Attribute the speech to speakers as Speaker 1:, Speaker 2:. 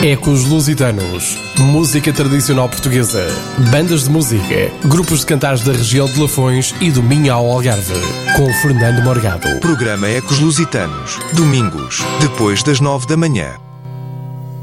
Speaker 1: Ecos Lusitanos, música tradicional portuguesa, bandas de música, grupos de cantares da região de Lafões e do Minho ao Algarve, com Fernando Morgado.
Speaker 2: Programa Ecos Lusitanos, domingos, depois das 9 da manhã.